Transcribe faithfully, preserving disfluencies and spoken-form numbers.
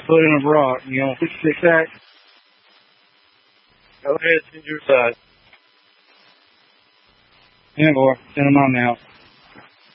put in a rock. You know, sixty-six act. Go ahead, send your side. Yeah, boy, send them on now.